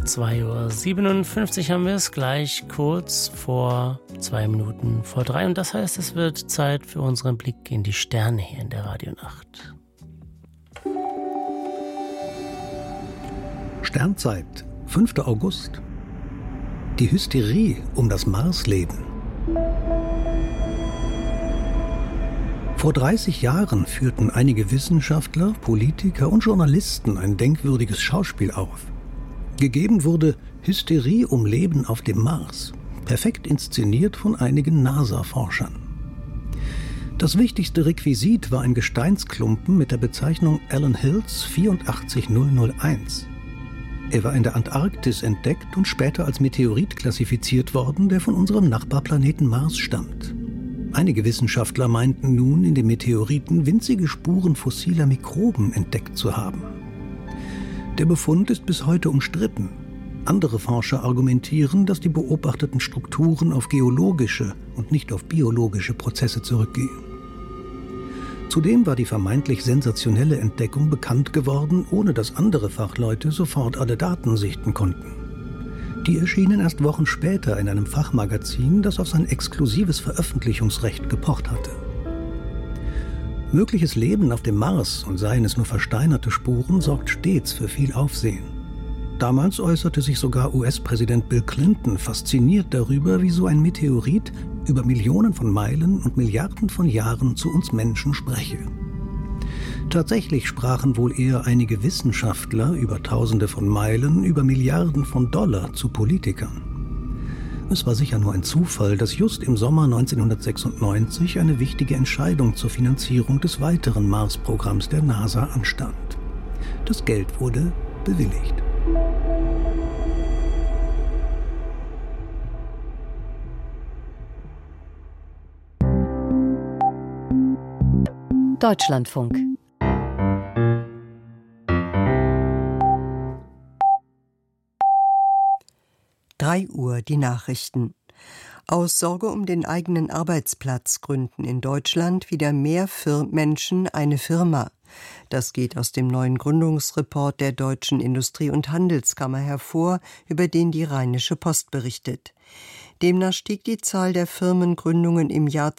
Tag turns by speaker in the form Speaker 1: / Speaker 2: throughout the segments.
Speaker 1: 2:57 Uhr haben wir es, gleich kurz vor 2 Minuten vor 3. Und das heißt, es wird Zeit für unseren Blick in die Sterne hier in der Radionacht.
Speaker 2: Sternzeit, 5. August. Die Hysterie um das Marsleben. Vor 30 Jahren führten einige Wissenschaftler, Politiker und Journalisten ein denkwürdiges Schauspiel auf. Gegeben wurde Hysterie um Leben auf dem Mars, perfekt inszeniert von einigen NASA-Forschern. Das wichtigste Requisit war ein Gesteinsklumpen mit der Bezeichnung Alan Hills 84001. Er war in der Antarktis entdeckt und später als Meteorit klassifiziert worden, der von unserem Nachbarplaneten Mars stammt. Einige Wissenschaftler meinten nun, in dem Meteoriten winzige Spuren fossiler Mikroben entdeckt zu haben. Der Befund ist bis heute umstritten. Andere Forscher argumentieren, dass die beobachteten Strukturen auf geologische und nicht auf biologische Prozesse zurückgehen. Zudem war die vermeintlich sensationelle Entdeckung bekannt geworden, ohne dass andere Fachleute sofort alle Daten sichten konnten. Die erschienen erst Wochen später in einem Fachmagazin, das auf sein exklusives Veröffentlichungsrecht gepocht hatte. Mögliches Leben auf dem Mars, und seien es nur versteinerte Spuren, sorgt stets für viel Aufsehen. Damals äußerte sich sogar US-Präsident Bill Clinton fasziniert darüber, wie so ein Meteorit über Millionen von Meilen und Milliarden von Jahren zu uns Menschen spreche. Tatsächlich sprachen wohl eher einige Wissenschaftler über Tausende von Meilen, über Milliarden von Dollar zu Politikern. Es war sicher nur ein Zufall, dass just im Sommer 1996 eine wichtige Entscheidung zur Finanzierung des weiteren Mars-Programms der NASA anstand. Das Geld wurde bewilligt.
Speaker 3: Deutschlandfunk. Uhr die Nachrichten. Aus Sorge um den eigenen Arbeitsplatz gründen in Deutschland wieder mehr Menschen eine Firma. Das geht aus dem neuen Gründungsreport der Deutschen Industrie- und Handelskammer hervor, über den die Rheinische Post berichtet. Demnach stieg die Zahl der Firmengründungen im Jahr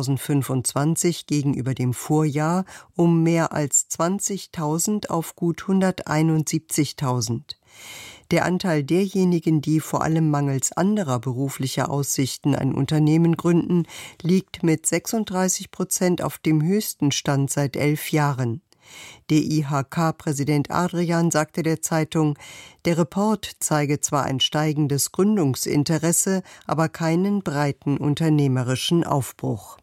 Speaker 3: 2025 gegenüber dem Vorjahr um mehr als 20.000 auf gut 171.000. Der Anteil derjenigen, die vor allem mangels anderer beruflicher Aussichten ein Unternehmen gründen, liegt mit 36% auf dem höchsten Stand seit 11 Jahren. DIHK-Präsident Adrian sagte der Zeitung, der Report zeige zwar ein steigendes Gründungsinteresse, aber keinen breiten unternehmerischen Aufbruch.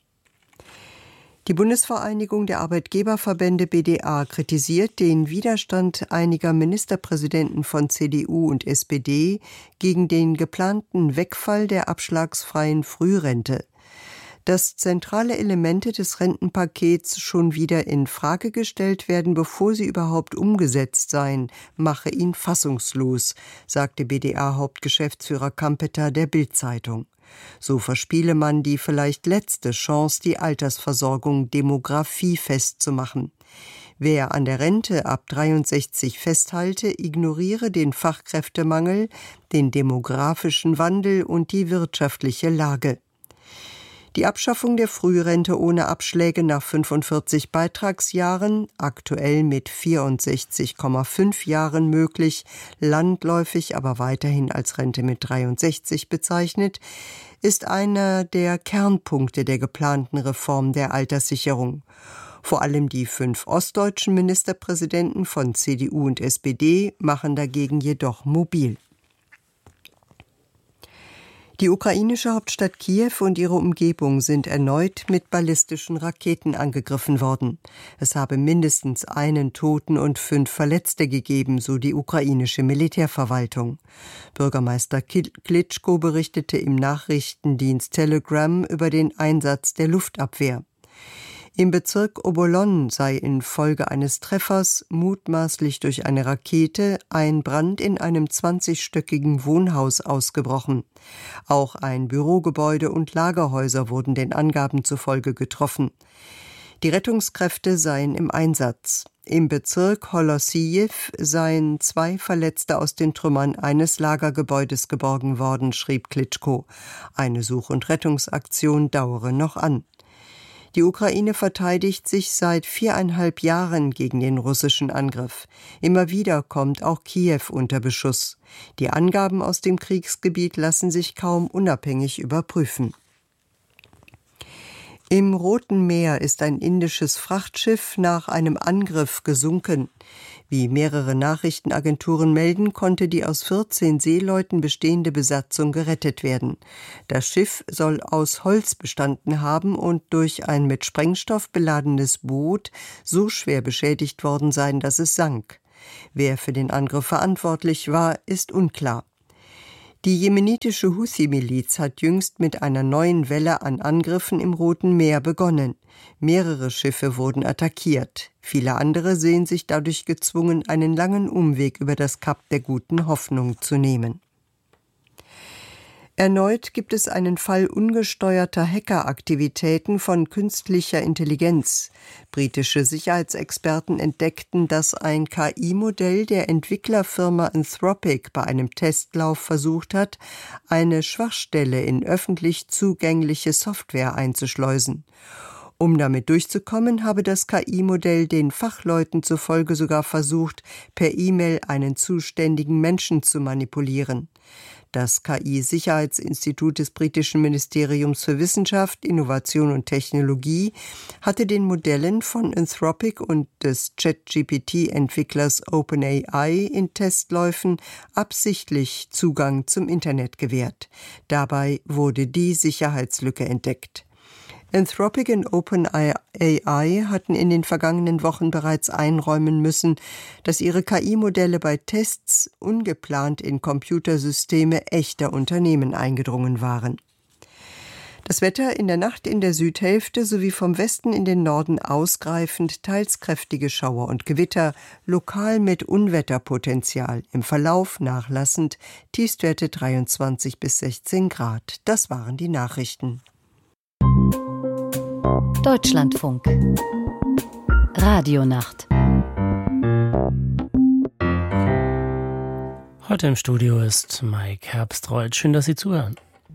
Speaker 3: Die Bundesvereinigung der Arbeitgeberverbände BDA kritisiert den Widerstand einiger Ministerpräsidenten von CDU und SPD gegen den geplanten Wegfall der abschlagsfreien Frührente. Dass zentrale Elemente des Rentenpakets schon wieder in Frage gestellt werden, bevor sie überhaupt umgesetzt seien, mache ihn fassungslos, sagte BDA-Hauptgeschäftsführer Kampeter der Bild-Zeitung. So verspiele man die vielleicht letzte Chance, die Altersversorgung demografiefest zu machen. Wer an der Rente ab 63 festhalte, ignoriere den Fachkräftemangel, den demografischen Wandel und die wirtschaftliche Lage. Die Abschaffung der Frührente ohne Abschläge nach 45 Beitragsjahren, aktuell mit 64,5 Jahren möglich, landläufig aber weiterhin als Rente mit 63 bezeichnet, ist einer der Kernpunkte der geplanten Reform der Alterssicherung. Vor allem die 5 ostdeutschen Ministerpräsidenten von CDU und SPD machen dagegen jedoch mobil. Die ukrainische Hauptstadt Kiew und ihre Umgebung sind erneut mit ballistischen Raketen angegriffen worden. Es habe mindestens einen Toten und 5 Verletzte gegeben, so die ukrainische Militärverwaltung. Bürgermeister Klitschko berichtete im Nachrichtendienst Telegram über den Einsatz der Luftabwehr. Im Bezirk Obolon sei infolge eines Treffers, mutmaßlich durch eine Rakete, ein Brand in einem 20-stöckigen Wohnhaus ausgebrochen. Auch ein Bürogebäude und Lagerhäuser wurden den Angaben zufolge getroffen. Die Rettungskräfte seien im Einsatz. Im Bezirk Holosyiw seien 2 Verletzte aus den Trümmern eines Lagergebäudes geborgen worden, schrieb Klitschko. Eine Such- und Rettungsaktion dauere noch an. Die Ukraine verteidigt sich seit 4,5 Jahren gegen den russischen Angriff. Immer wieder kommt auch Kiew unter Beschuss. Die Angaben aus dem Kriegsgebiet lassen sich kaum unabhängig überprüfen. Im Roten Meer ist ein indisches Frachtschiff nach einem Angriff gesunken. Wie mehrere Nachrichtenagenturen melden, konnte die aus 14 Seeleuten bestehende Besatzung gerettet werden. Das Schiff soll aus Holz bestanden haben und durch ein mit Sprengstoff beladenes Boot so schwer beschädigt worden sein, dass es sank. Wer für den Angriff verantwortlich war, ist unklar. Die jemenitische Houthi-Miliz hat jüngst mit einer neuen Welle an Angriffen im Roten Meer begonnen. Mehrere Schiffe wurden attackiert. Viele andere sehen sich dadurch gezwungen, einen langen Umweg über das Kap der Guten Hoffnung zu nehmen. Erneut gibt es einen Fall ungesteuerter Hackeraktivitäten von künstlicher Intelligenz. Britische Sicherheitsexperten entdeckten, dass ein KI-Modell der Entwicklerfirma Anthropic bei einem Testlauf versucht hat, eine Schwachstelle in öffentlich zugängliche Software einzuschleusen. Um damit durchzukommen, habe das KI-Modell den Fachleuten zufolge sogar versucht, per E-Mail einen zuständigen Menschen zu manipulieren. Das KI-Sicherheitsinstitut des britischen Ministeriums für Wissenschaft, Innovation und Technologie hatte den Modellen von Anthropic und des ChatGPT-Entwicklers OpenAI in Testläufen absichtlich Zugang zum Internet gewährt. Dabei wurde die Sicherheitslücke entdeckt. Anthropic und OpenAI hatten in den vergangenen Wochen bereits einräumen müssen, dass ihre KI-Modelle bei Tests ungeplant in Computersysteme echter Unternehmen eingedrungen waren. Das Wetter in der Nacht in der Südhälfte sowie vom Westen in den Norden ausgreifend, teils kräftige Schauer und Gewitter, lokal mit Unwetterpotenzial, im Verlauf nachlassend, Tiefstwerte 23 bis 16 Grad. Das waren die Nachrichten.
Speaker 4: Deutschlandfunk Radionacht.
Speaker 1: Heute im Studio ist Mike Herbstreuth. Schön, dass Sie zuhören.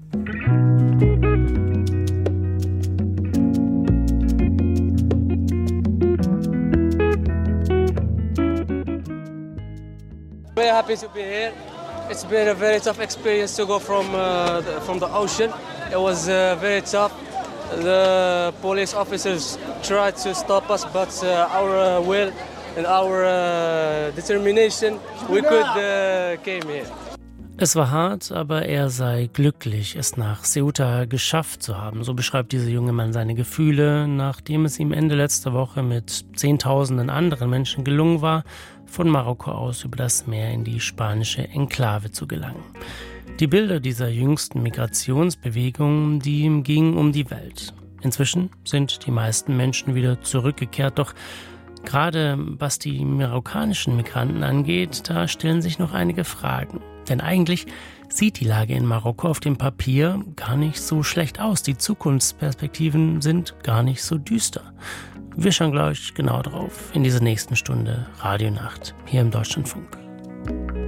Speaker 5: Very happy to be here. It's been a very tough experience to go from the ocean. It was very tough. The police officers tried to stop us, but our will and our determination, we could came here.
Speaker 1: Es war hart, aber er sei glücklich, es nach Ceuta geschafft zu haben. So beschreibt dieser junge Mann seine Gefühle, nachdem es ihm Ende letzter Woche mit Zehntausenden anderen Menschen gelungen war, von Marokko aus über das Meer in die spanische Enklave zu gelangen. Die Bilder dieser jüngsten Migrationsbewegung, die gingen um die Welt. Inzwischen sind die meisten Menschen wieder zurückgekehrt, doch gerade was die marokkanischen Migranten angeht, da stellen sich noch einige Fragen. Denn eigentlich sieht die Lage in Marokko auf dem Papier gar nicht so schlecht aus. Die Zukunftsperspektiven sind gar nicht so düster. Wir schauen gleich genau drauf in dieser nächsten Stunde Radionacht hier im Deutschlandfunk.